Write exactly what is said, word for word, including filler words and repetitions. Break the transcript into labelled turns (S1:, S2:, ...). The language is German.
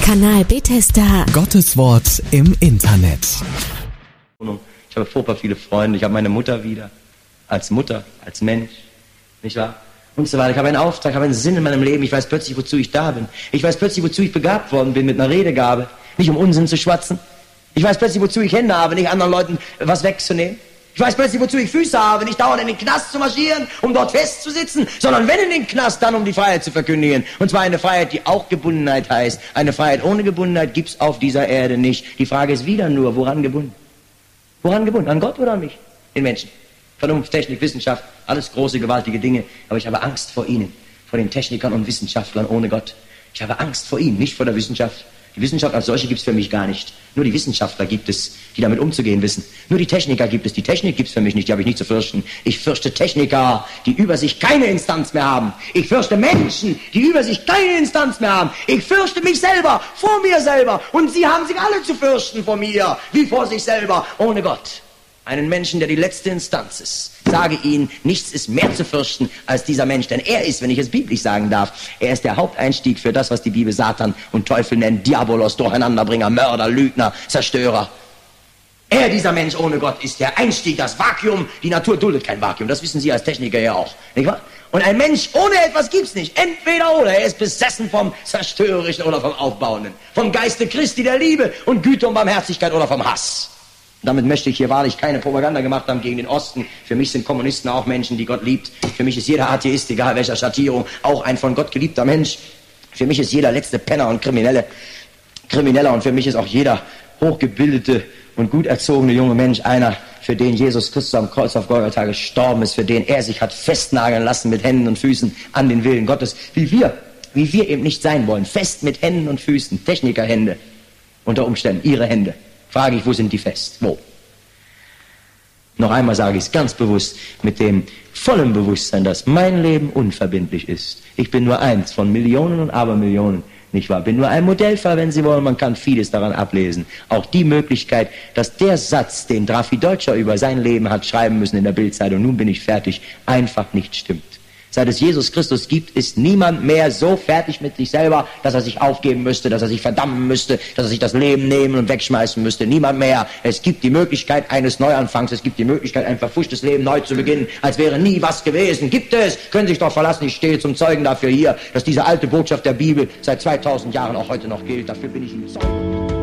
S1: Kanal Bethesda.
S2: Gottes Wort im Internet.
S3: Ich habe furchtbar viele Freunde. Ich habe meine Mutter wieder. Als Mutter, als Mensch. Nicht wahr? Und so weiter. Ich habe einen Auftrag, ich habe einen Sinn in meinem Leben. Ich weiß plötzlich, wozu ich da bin. Ich weiß plötzlich, wozu ich begabt worden bin mit einer Redegabe. Nicht um Unsinn zu schwatzen. Ich weiß plötzlich, wozu ich Hände habe, nicht anderen Leuten was wegzunehmen. Ich weiß plötzlich, wozu ich Füße habe, nicht dauernd in den Knast zu marschieren, um dort festzusitzen, sondern wenn in den Knast, dann um die Freiheit zu verkündigen. Und zwar eine Freiheit, die auch Gebundenheit heißt. Eine Freiheit ohne Gebundenheit gibt's auf dieser Erde nicht. Die Frage ist wieder nur, woran gebunden? Woran gebunden? An Gott oder an mich? Den Menschen. Vernunft, Technik, Wissenschaft, alles große, gewaltige Dinge. Aber ich habe Angst vor ihnen, vor den Technikern und Wissenschaftlern ohne Gott. Ich habe Angst vor ihnen, nicht vor der Wissenschaft. Die Wissenschaft als solche gibt es für mich gar nicht. Nur die Wissenschaftler gibt es, die damit umzugehen wissen. Nur die Techniker gibt es. Die Technik gibt es für mich nicht, die habe ich nicht zu fürchten. Ich fürchte Techniker, die über sich keine Instanz mehr haben. Ich fürchte Menschen, die über sich keine Instanz mehr haben. Ich fürchte mich selber, vor mir selber. Und sie haben sich alle zu fürchten vor mir, wie vor sich selber, ohne Gott. Einen Menschen, der die letzte Instanz ist. Sage Ihnen, nichts ist mehr zu fürchten als dieser Mensch. Denn er ist, wenn ich es biblisch sagen darf, er ist der Haupteinstieg für das, was die Bibel Satan und Teufel nennt. Diabolos, Durcheinanderbringer, Mörder, Lügner, Zerstörer. Er, dieser Mensch ohne Gott, ist der Einstieg, das Vakuum. Die Natur duldet kein Vakuum. Das wissen Sie als Techniker ja auch. Nicht wahr? Und ein Mensch ohne etwas gibt's nicht. Entweder oder. Er ist besessen vom Zerstörerischen oder vom Aufbauenden. Vom Geiste Christi der Liebe und Güte und Barmherzigkeit oder vom Hass. Damit möchte ich hier wahrlich keine Propaganda gemacht haben gegen den Osten. Für mich sind Kommunisten auch Menschen, die Gott liebt. Für mich ist jeder Atheist, egal welcher Schattierung, auch ein von Gott geliebter Mensch. Für mich ist jeder letzte Penner und Kriminelle Krimineller. Und für mich ist auch jeder hochgebildete und gut erzogene junge Mensch einer, für den Jesus Christus am Kreuz auf Golgatha gestorben ist, für den er sich hat festnageln lassen mit Händen und Füßen an den Willen Gottes. Wie wir, wie wir eben nicht sein wollen. Fest mit Händen und Füßen. Technikerhände unter Umständen, ihre Hände. Frage ich, wo sind die fest? Wo? Noch einmal sage ich es ganz bewusst, mit dem vollen Bewusstsein, dass mein Leben unverbindlich ist. Ich bin nur eins von Millionen und Abermillionen, nicht wahr? Bin nur ein Modellfall, wenn Sie wollen, man kann vieles daran ablesen. Auch die Möglichkeit, dass der Satz, den Drafi Deutscher über sein Leben hat schreiben müssen in der Bildzeitung, nun bin ich fertig, einfach nicht stimmt. Seit es Jesus Christus gibt, ist niemand mehr so fertig mit sich selber, dass er sich aufgeben müsste, dass er sich verdammen müsste, dass er sich das Leben nehmen und wegschmeißen müsste. Niemand mehr. Es gibt die Möglichkeit eines Neuanfangs. Es gibt die Möglichkeit, ein verfuschtes Leben neu zu beginnen, als wäre nie was gewesen. Gibt es. Können Sie sich doch verlassen. Ich stehe zum Zeugen dafür hier, dass diese alte Botschaft der Bibel seit zweitausend Jahren auch heute noch gilt. Dafür bin ich Ihnen Zeuge.